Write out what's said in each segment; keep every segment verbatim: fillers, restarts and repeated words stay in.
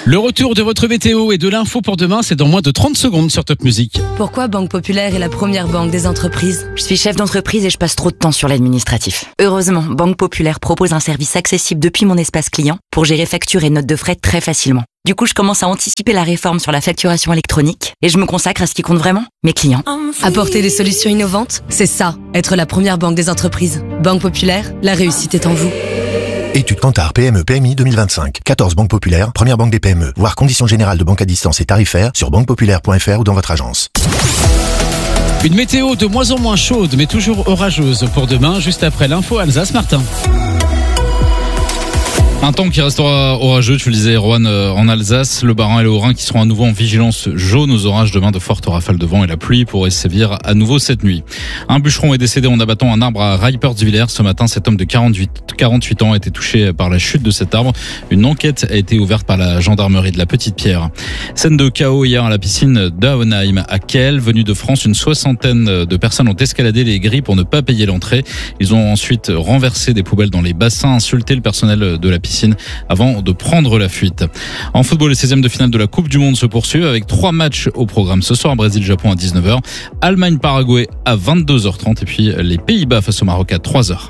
Le retour de votre météo et de l'info pour demain, c'est dans moins de trente secondes sur Top Music. Pourquoi Banque Populaire est la première banque des entreprises? Je suis chef d'entreprise et je passe trop de temps sur l'administratif. Heureusement, Banque Populaire propose un service accessible depuis mon espace client pour gérer factures et notes de frais très facilement. Du coup, je commence à anticiper la réforme sur la facturation électronique et je me consacre à ce qui compte vraiment, mes clients. Apporter des solutions innovantes, c'est ça, être la première banque des entreprises. Banque Populaire, la réussite est en vous. Étude Kantar P M E P M I deux mille vingt-cinq. quatorze banques populaires, première banque des P M E. Voir conditions générales de banque à distance et tarifaires sur banque populaire point f r ou dans votre agence. Une météo de moins en moins chaude, mais toujours orageuse pour demain, juste après l'info Alsace. Martin. Un temps qui restera orageux, tu le disais, Erwan, en Alsace. Le Bas-Rhin et le Haut-Rhin qui seront à nouveau en vigilance jaune aux orages demain. De fortes rafales de vent et la pluie pourraient sévir à nouveau cette nuit. Un bûcheron est décédé en abattant un arbre à Reipertswiller. Ce matin, cet homme de quarante-huit, quarante-huit ans a été touché par la chute de cet arbre. Une enquête a été ouverte par la gendarmerie de la Petite-Pierre. Scène de chaos hier à la piscine d'Auenheim à Kehl. Venus de France, une soixantaine de personnes ont escaladé les grilles pour ne pas payer l'entrée. Ils ont ensuite renversé des poubelles dans les bassins, insulté le personnel de la piscine avant de prendre la fuite. En football, les seizièmes de finale de la Coupe du Monde se poursuivent avec trois matchs au programme ce soir. Brésil-Japon à dix-neuf heures, Allemagne-Paraguay à vingt-deux heures trente et puis les Pays-Bas face au Maroc à trois heures.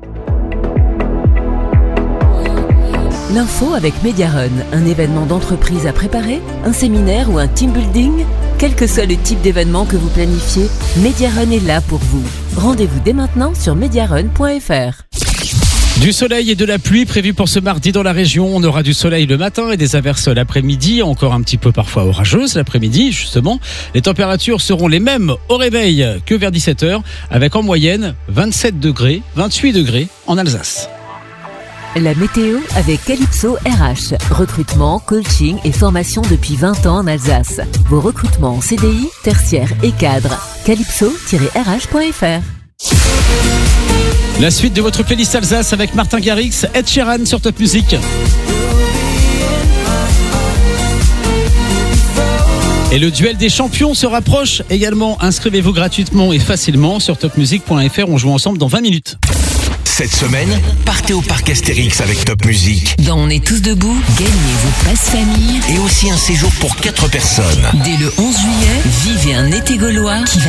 L'info avec Mediarun, un événement d'entreprise à préparer, un séminaire ou un team building. Quel que soit le type d'événement que vous planifiez, Mediarun est là pour vous. Rendez-vous dès maintenant sur mediarun point f r. Du soleil et de la pluie prévus pour ce mardi dans la région. On aura du soleil le matin et des averses l'après-midi, encore un petit peu parfois orageuses l'après-midi justement. Les températures seront les mêmes au réveil que vers dix-sept heures, avec en moyenne vingt-sept degrés, vingt-huit degrés en Alsace. La météo avec Calypso R H. Recrutement, coaching et formation depuis vingt ans en Alsace. Vos recrutements en C D I, tertiaire et cadre. calypso tiret r h point f r. La suite de votre playlist Alsace avec Martin Garrix, Ed Sheeran sur Top Music. Et le duel des champions se rapproche également. Inscrivez-vous gratuitement et facilement sur top music point f r. On joue ensemble dans vingt minutes. Cette semaine, partez au parc Astérix avec Top Music. Dans On est tous debout, gagnez vos passes famille Et aussi un séjour pour quatre personnes. Dès le onze juillet, vivez un été gaulois qui va